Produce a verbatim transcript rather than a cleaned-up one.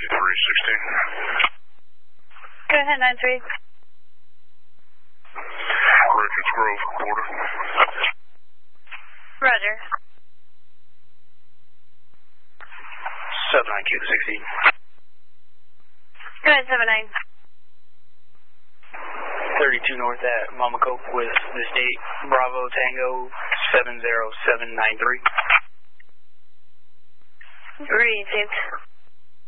three sixteen. Go ahead, nine three. Richards Grove, quarter. Roger. seven nine Q sixteen. Go ahead, seven nine. thirty-two north at Mama Coke with this date, Bravo Tango seven zero seven nine three. Received.